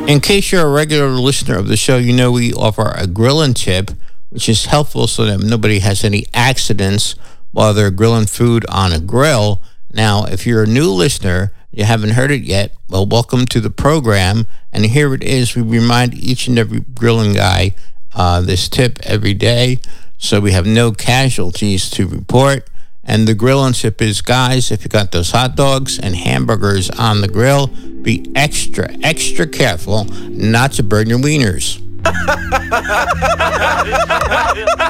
In case you're a regular listener of the show, you know we offer a grilling tip, which is helpful so that nobody has any accidents while they're grilling food on a grill. Now, if you're a new listener, you haven't heard it yet, well, welcome to the program. And here it is. We remind each and every grilling guy this tip every day, so we have no casualties to report. And the grilling tip is, guys, if you got those hot dogs and hamburgers on the grill, be extra, extra careful not to burn your wieners.